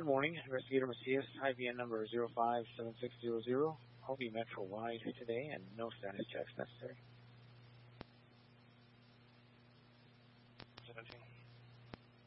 Good morning, Investigator Macias, IVN number 057600. I'll be Metro wide today and no status checks necessary. 17.